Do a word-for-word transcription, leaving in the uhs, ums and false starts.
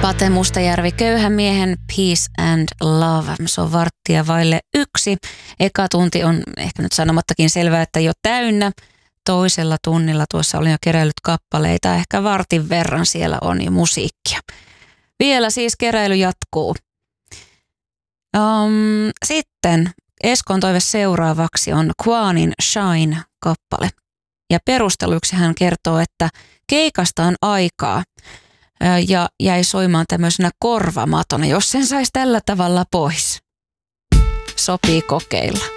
Pate Mustajärvi, Köyhän miehen Peace and Love. Se on varttia vaille yksi. Eka tunti on ehkä nyt sanomattakin selvää, että jo täynnä. Toisella tunnilla tuossa olin jo keräillyt kappaleita. Ehkä vartin verran siellä on jo musiikkia. Vielä siis keräily jatkuu. Um, sitten Eskon toive seuraavaksi on Kwanin Shine-kappale. Ja perusteluksi hän kertoo, että keikasta on aikaa ja jäi soimaan tämmöisenä korvamatona, jos sen saisi tällä tavalla pois. Sopii kokeilla.